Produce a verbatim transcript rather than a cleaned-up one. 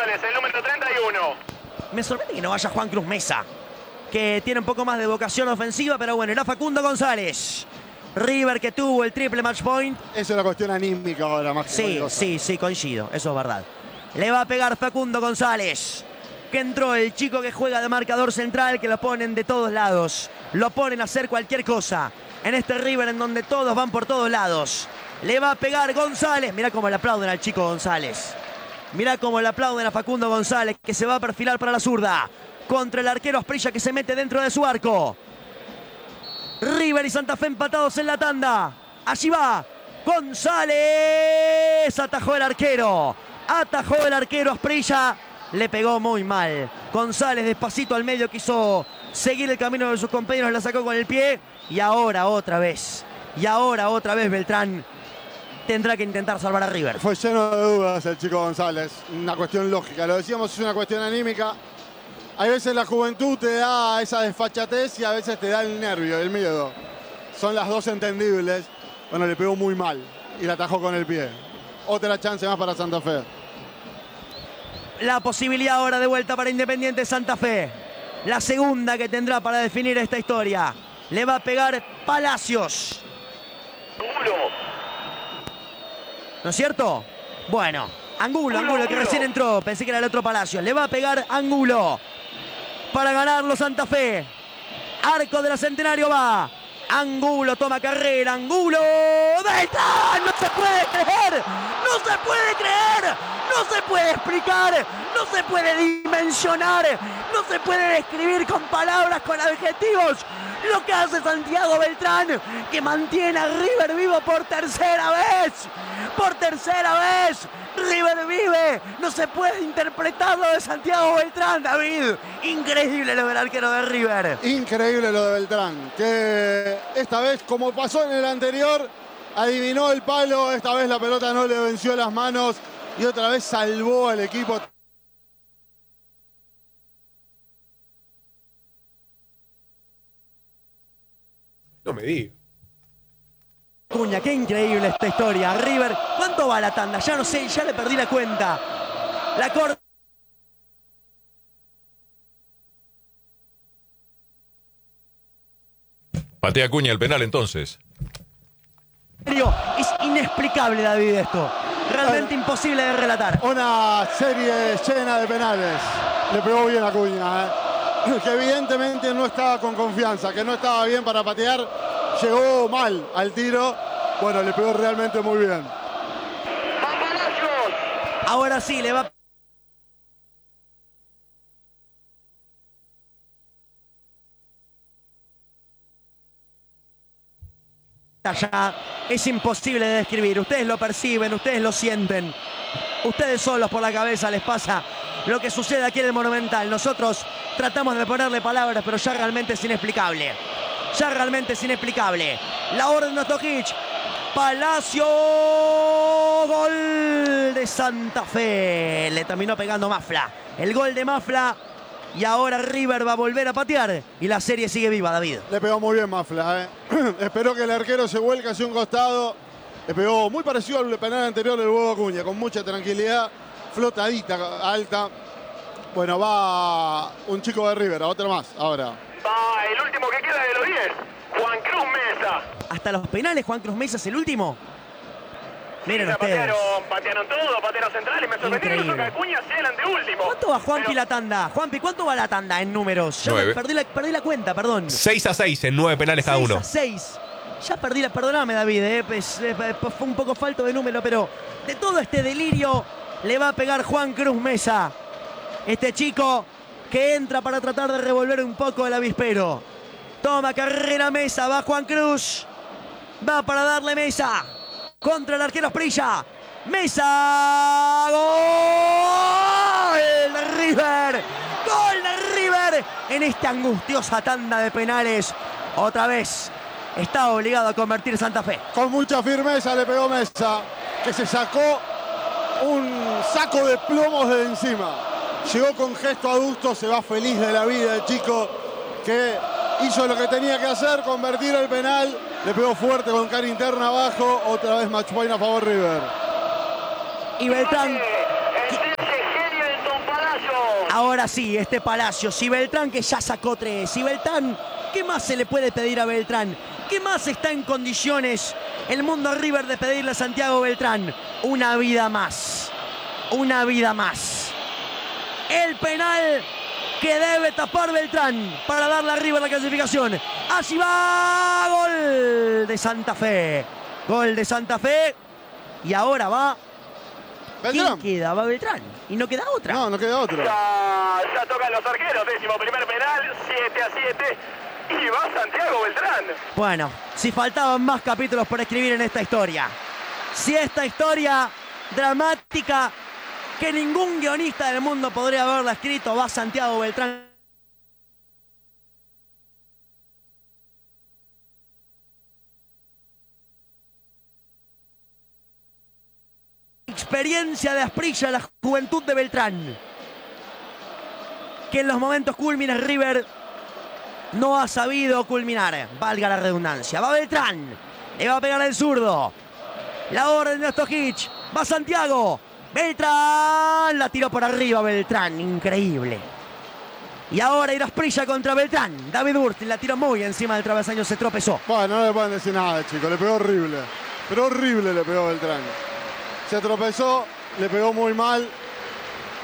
González, el número treinta y uno. Me sorprende que no vaya Juan Cruz Mesa, que tiene un poco más de vocación ofensiva, pero bueno, era Facundo González. River que tuvo el triple match point. Eso es una cuestión anímica ahora, más que Sí, sí, sí, coincido, eso es verdad. Le va a pegar Facundo González, que entró el chico que juega de marcador central, que lo ponen de todos lados. Lo ponen a hacer cualquier cosa en este River en donde todos van por todos lados. Le va a pegar González. Mirá cómo le aplauden al chico González. Mirá cómo le aplauden a Facundo González, que se va a perfilar para la zurda. Contra el arquero Asprilla, que se mete dentro de su arco. River y Santa Fe empatados en la tanda. Allí va González. Atajó el arquero. Atajó el arquero Asprilla. Le pegó muy mal. González despacito al medio quiso seguir el camino de sus compañeros. La sacó con el pie. Y ahora otra vez. Y ahora otra vez Beltrán tendrá que intentar salvar a River. Fue lleno de dudas el chico González. Una cuestión lógica. Lo decíamos, es una cuestión anímica. Hay veces la juventud te da esa desfachatez y a veces te da el nervio, el miedo. Son las dos entendibles. Bueno, le pegó muy mal y la atajó con el pie. Otra chance más para Santa Fe. La posibilidad ahora de vuelta para Independiente Santa Fe. La segunda que tendrá para definir esta historia. Le va a pegar Palacios. ¿No es cierto? Bueno, Angulo, Angulo que recién entró. Pensé que era el otro Palacios. Le va a pegar Angulo. Para ganarlo Santa Fe. Arco de la Centenario va. Angulo toma carrera. Angulo. ¡Beltrán! ¡No se puede creer! ¡No se puede creer! ¡No se puede explicar! ¡No se puede dimensionar! ¡No se puede describir con palabras, con adjetivos! Lo que hace Santiago Beltrán, que mantiene a River vivo por tercera vez. Por tercera vez. River vive. No se puede interpretar lo de Santiago Beltrán, David. Increíble lo del arquero de River. Increíble lo de Beltrán, que esta vez, como pasó en el anterior, adivinó el palo. Esta vez la pelota no le venció las manos y otra vez salvó al equipo. No me diga. Cuña, qué increíble esta historia. River, ¿cuánto va la tanda? Ya no sé, ya le perdí la cuenta. La corta. Patea Cuña el penal entonces. Es inexplicable, David, esto. Realmente imposible de relatar. Una serie llena de penales. Le pegó bien a Cuña, ¿eh? Que evidentemente no estaba con confianza, que no estaba bien para patear. Llegó mal al tiro. Bueno, le pegó realmente muy bien. Ahora sí, le va. Ya es imposible de describir. Ustedes lo perciben, ustedes lo sienten. Ustedes solos por la cabeza les pasa lo que sucede aquí en el Monumental. Nosotros tratamos de ponerle palabras, pero ya realmente es inexplicable. Ya realmente es inexplicable. La orden de Stojic. Palacio. Gol de Santa Fe. Le terminó pegando Mafla. El gol de Mafla. Y ahora River va a volver a patear. Y la serie sigue viva, David. Le pegó muy bien Mafla, ¿eh? Esperó que el arquero se vuelque hacia un costado. Le pegó muy parecido al penal anterior del Huevo Acuña. Con mucha tranquilidad. Flotadita, alta. Bueno, va un chico de River. A otro más, ahora. Va el último que queda de los diez. Juan Cruz Mesa. Hasta los penales, Juan Cruz Mesa es el último. Miren Sí, ustedes. Patearon, patearon todo, patearon centrales. Me sorprendió incluso que Acuña sea el anteúltimo. ¿Cuánto va Juanpi Pero... la tanda? Juanpi, ¿cuánto va la tanda en números? Ya Nueve. perdí la, perdí la cuenta, perdón. seis a seis en nueve penales cada uno. seis. Ya perdí la... Perdóname, David, eh, pues, eh, fue un poco falto de número, pero de todo este delirio le va a pegar Juan Cruz Mesa. Este chico que entra para tratar de revolver un poco el avispero. Toma carrera Mesa, va Juan Cruz. Va para darle Mesa. Contra el arquero Asprilla. Mesa. Gol de River. Gol de River en esta angustiosa tanda de penales. Otra vez está obligado a convertir Santa Fe. Con mucha firmeza le pegó Mesa, que se sacó un saco de plomos de encima. Llegó con gesto adusto, se va feliz de la vida el chico que hizo lo que tenía que hacer, convertir el penal. Le pegó fuerte con cara interna abajo. Otra vez match point a favor River. Y Beltrán. Ese genio del Don ahora sí, este Palacio. Si Beltrán, que ya sacó tres. Si Beltrán, ¿qué más se le puede pedir a Beltrán? ¿Qué más está en condiciones el mundo River de pedirle a Santiago Beltrán? Una vida más. Una vida más. El penal que debe tapar Beltrán para darle a River la clasificación. Allí va. Gol de Santa Fe. Gol de Santa Fe. Y ahora va... Beltrán. ¿Quién queda? Va Beltrán. Y no queda otra. No, no queda otro. Ya, ya tocan los arqueros, décimo primer penal, siete a siete. Y va Santiago Beltrán. Bueno, si faltaban más capítulos por escribir en esta historia. Si esta historia dramática que ningún guionista del mundo podría haberla escrito, va Santiago Beltrán. Experiencia de Asprilla, la juventud de Beltrán, que en los momentos cúlmines River no ha sabido culminar, valga la redundancia. Va Beltrán, le va a pegar el zurdo, la orden de Stojic, va Santiago, Beltrán, la tiró por arriba Beltrán, increíble. Y ahora irá Asprilla contra Beltrán, David Urtil la tiró muy encima del travesaño, se tropezó. Bueno, no le pueden decir nada, chicos, le pegó horrible. Pero horrible le pegó Beltrán. Se tropezó, le pegó muy mal.